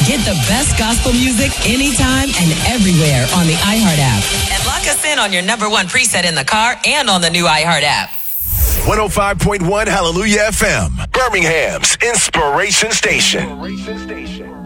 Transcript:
Get the best gospel music anytime and everywhere on the iHeart app. And lock us in on your number one preset in the car and on the new iHeart app. 105.1 Hallelujah FM, Birmingham's Inspiration Station.